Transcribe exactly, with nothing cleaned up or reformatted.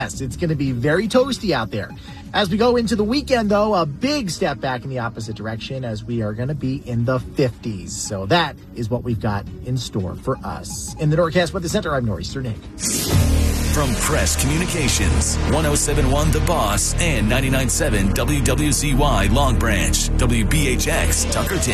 It's going to be very toasty out there. As we go into the weekend, though, a big step back in the opposite direction as we are going to be in the fifties. So that is what we've got in store for us. In the Norcast Weather Center, I'm Nor'easter Nick. From Press Communications, one oh seven point one The Boss and ninety-nine point seven W W Z Y Long Branch, W B H X Tuckerton.